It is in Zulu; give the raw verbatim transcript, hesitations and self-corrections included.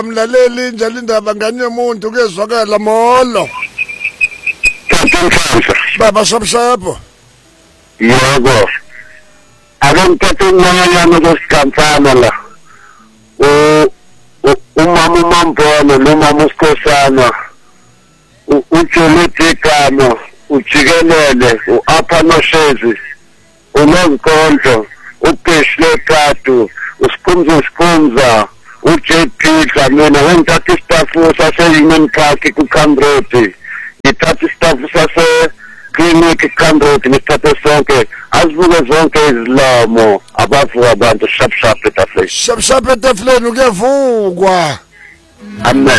Mlaleli njalo indaba nganye umuntu kezwakala molo. Baba shapshapo. Yebo. Akanthathe umnyanyana kwesikamfana la. U umama uMambona nomama uSikhosana. uJolete Gamo, ujikelele, uApha Noshezi, uNozikondlo, uBeshle Kadu, uSiphumza Siphumza, uJ P Dlamini, ngithatha istafu sase Human Park kuKhandrodi, ngithatha istafu sase clinic kuKhandrodi, ngithatha sonke, azibuke zonke izilamo, abavuka abantu sharp sharp etafuleni. Sharp sharp etafuleni kuyavukwa. Amen.